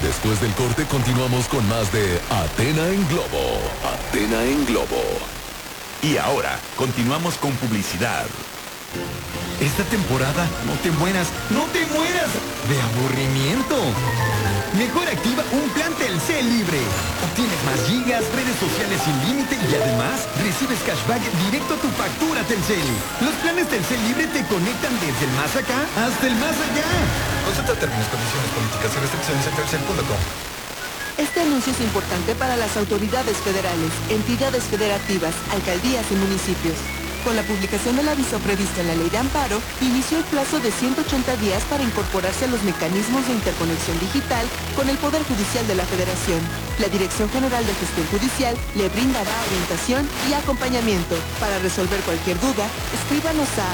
Después del corte continuamos con más de Athena en Globo. Athena en Globo. Y ahora, continuamos con publicidad. Esta temporada, no te mueras de aburrimiento. Mejor activa un plan Telcel libre. Obtienes más gigas, redes sociales sin límite y además recibes cashback directo a tu factura Telcel. Los planes Telcel libre te conectan desde el más acá hasta el más allá. Consulta términos, condiciones, políticas y restricciones en telcel.com. Este anuncio es importante para las autoridades federales, entidades federativas, alcaldías y municipios. Con la publicación del aviso previsto en la Ley de Amparo, inició el plazo de 180 días para incorporarse a los mecanismos de interconexión digital con el Poder Judicial de la Federación. La Dirección General de Gestión Judicial le brindará orientación y acompañamiento. Para resolver cualquier duda, escríbanos a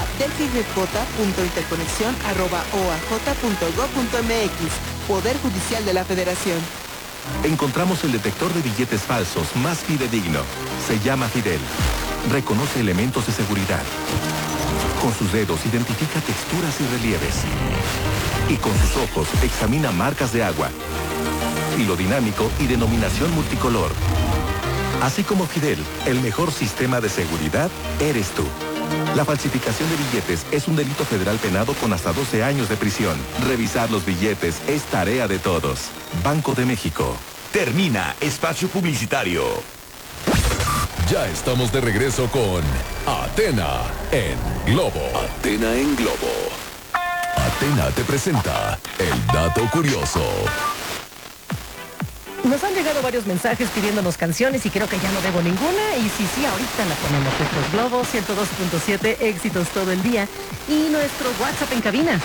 delfirj.interconexión@oaj.gov.mx. Poder Judicial de la Federación. Encontramos el detector de billetes falsos más fidedigno. Se llama Fidel. Reconoce elementos de seguridad. Con sus dedos identifica texturas y relieves. Y con sus ojos examina marcas de agua. Hilo dinámico y denominación multicolor. Así como Fidel, el mejor sistema de seguridad eres tú. La falsificación de billetes es un delito federal penado con hasta 12 años de prisión. Revisar los billetes es tarea de todos. Banco de México. Termina espacio publicitario. Ya estamos de regreso con Athena en Globo. Athena en Globo. Athena te presenta el dato curioso. Nos han llegado varios mensajes pidiéndonos canciones y creo que ya no debo ninguna. Y sí, ahorita la ponemos. Nuestro Globo 102.7, éxitos todo el día. Y nuestro WhatsApp en cabina,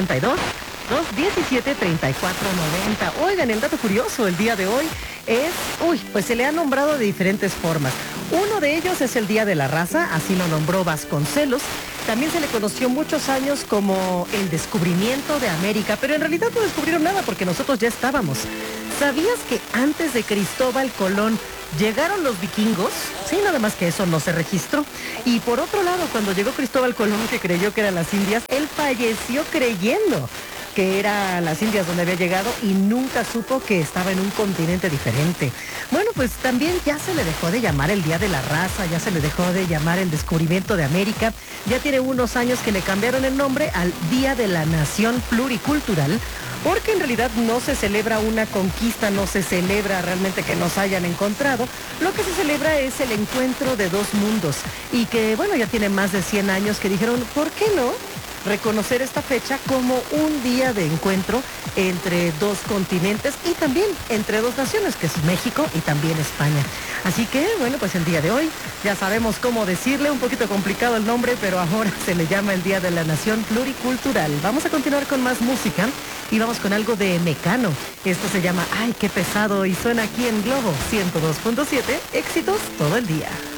782-217-3490. Oigan, el dato curioso el día de hoy es, pues se le ha nombrado de diferentes formas. Uno de ellos es el Día de la Raza, así lo nombró Vasconcelos. También se le conoció muchos años como el descubrimiento de América, pero en realidad no descubrieron nada porque nosotros ya estábamos. ¿Sabías que antes de Cristóbal Colón llegaron los vikingos? Sí, nada más que eso no se registró. Y por otro lado, cuando llegó Cristóbal Colón, que creyó que eran las Indias, él falleció creyendo que era las Indias donde había llegado y nunca supo que estaba en un continente diferente. Bueno, pues también ya se le dejó de llamar el Día de la Raza, ya se le dejó de llamar el descubrimiento de América. Ya tiene unos años que le cambiaron el nombre al Día de la Nación Pluricultural, porque en realidad no se celebra una conquista, no se celebra realmente que nos hayan encontrado. Lo que se celebra es el encuentro de dos mundos y que, bueno, ya tiene más de 100 años que dijeron, ¿por qué no reconocer esta fecha como un día de encuentro entre dos continentes y también entre dos naciones, que es México y también España? Así que, bueno, pues el día de hoy ya sabemos cómo decirle, un poquito complicado el nombre, pero ahora se le llama el Día de la Nación Pluricultural. Vamos a continuar con más música y vamos con algo de Mecano. Esto se llama Ay, qué pesado y suena aquí en Globo 102.7, éxitos todo el día.